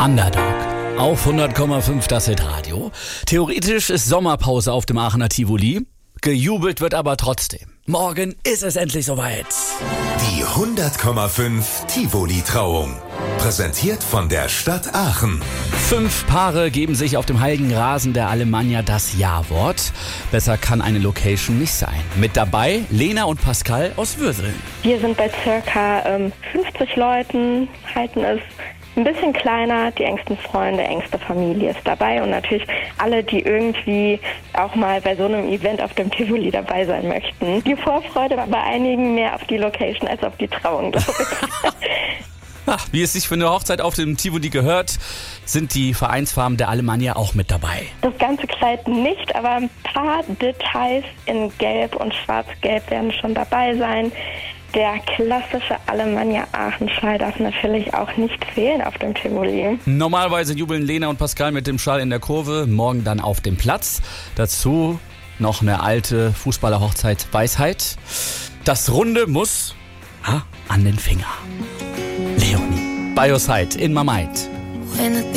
Underdog auf 100,5 das Hitradio. Theoretisch ist Sommerpause auf dem Aachener Tivoli. Gejubelt wird aber trotzdem. Morgen ist es endlich soweit. Die 100,5 Tivoli-Trauung. Präsentiert von der Stadt Aachen. 5 Paare geben sich auf dem heiligen Rasen der Alemannia das Ja-Wort. Besser kann eine Location nicht sein. Mit dabei Lena und Pascal aus Würseln. Wir sind bei circa 50 Leuten, halten es ein bisschen kleiner. Die engsten Freunde, engste Familie ist dabei und natürlich alle, die irgendwie auch mal bei so einem Event auf dem Tivoli dabei sein möchten. Die Vorfreude war bei einigen mehr auf die Location als auf die Trauung, glaube ich. Ach, wie es sich für eine Hochzeit auf dem Tivoli gehört, sind die Vereinsfarben der Alemannia auch mit dabei. Das ganze Kleid nicht, aber ein paar Details in Gelb und Schwarz-Gelb werden schon dabei sein. Der klassische Alemannia Aachen-Schal darf natürlich auch nicht fehlen auf dem Tivoli. Normalerweise jubeln Lena und Pascal mit dem Schal in der Kurve, morgen dann auf dem Platz. Dazu noch eine alte Fußballer-Hochzeit-Weisheit. Das Runde muss an den Finger. Leonie, Bioside in Mamait.